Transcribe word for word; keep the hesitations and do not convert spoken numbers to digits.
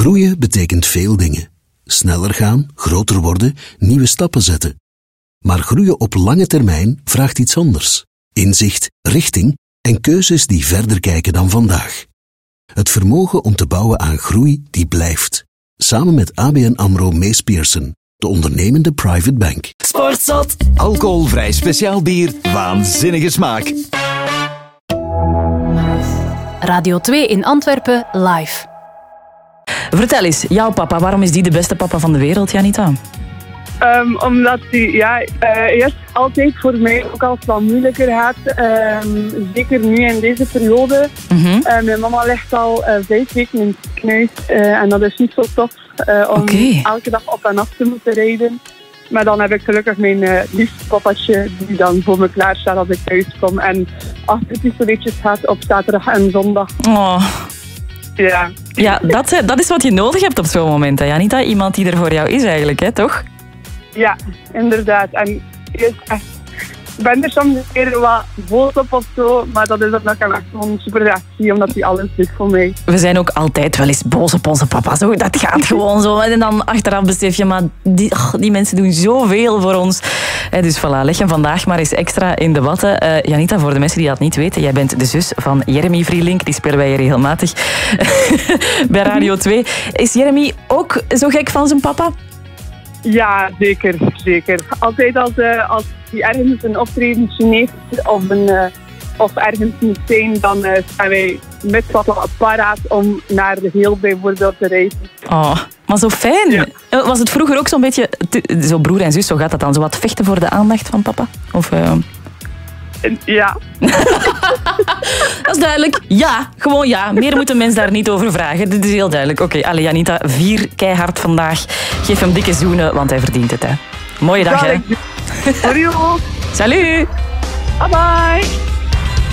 Groeien betekent veel dingen. Sneller gaan, groter worden, nieuwe stappen zetten. Maar groeien op lange termijn vraagt iets anders. Inzicht, richting en keuzes die verder kijken dan vandaag. Het vermogen om te bouwen aan groei die blijft. Samen met A B N AMRO Mees Pierson, de ondernemende private bank. Sportzot. Alcoholvrij speciaal bier. Waanzinnige smaak. Radio twee in Antwerpen, live. Vertel eens, jouw papa, waarom is die de beste papa van de wereld, Janita? Um, omdat hij ja, uh, eerst altijd voor mij ook als het wat moeilijker gaat. Um, zeker nu in deze periode. Mm-hmm. Uh, mijn mama ligt al uh, vijf weken in het ziekenhuis. Uh, en dat is niet zo tof uh, om okay. elke dag op en af te moeten rijden. Maar dan heb ik gelukkig mijn uh, liefste papatje die dan voor me klaar staat als ik thuis kom. En als het pistoletjes gaat op zaterdag en zondag. Oh. Ja, ja dat, dat is wat je nodig hebt op zo'n moment, hè, Janita? Iemand die er voor jou is eigenlijk, hè, toch? Ja, inderdaad. En eerst echt, ik ben er soms een keer wat boos op of zo, maar dat is ook nog echt gewoon super graag zie, omdat hij alles doet voor mij. We zijn ook altijd wel eens boos op onze papa. Zo, dat gaat gewoon zo. En dan achteraf besef je, maar die, oh, die mensen doen zoveel voor ons. Dus voilà, leg hem vandaag maar eens extra in de watten. Uh, Janita, voor de mensen die dat niet weten, jij bent de zus van Jeremy Vrielink. Die spelen wij hier regelmatig bij Radio twee. Is Jeremy ook zo gek van zijn papa? Ja, zeker, zeker. Altijd als, uh, als hij ergens een optredentje heeft of, een, uh, of ergens moet zijn, dan uh, staan wij met papa paraat om naar de heel bijvoorbeeld te reizen. Oh, maar zo fijn. Ja. Was het vroeger ook zo'n beetje, zo broer en zus, zo gaat dat dan, zo wat vechten voor de aandacht van papa? Of... Uh... Ja. Dat is duidelijk. Ja, gewoon ja. Meer moet een mens daar niet over vragen. Dit is heel duidelijk. Oké, okay, allez, Janita, vier keihard vandaag. Geef hem dikke zoenen, want hij verdient het, hè. Mooie dag, hè. Salut. Salut. Bye bye.